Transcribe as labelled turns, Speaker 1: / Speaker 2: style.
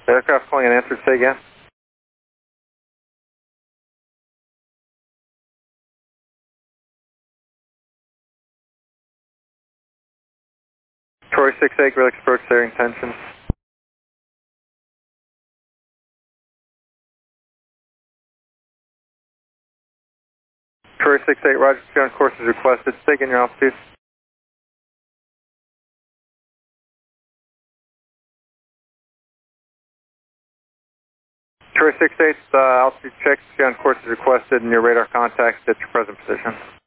Speaker 1: Aircraft calling an answer, say again. Troy 68, Grillix approach, clearing tension. Troy 68, Roger, on course is requested. Stay in your altitude. Troy 68, altitude check, stay on course is requested, and your radar contact at your present position.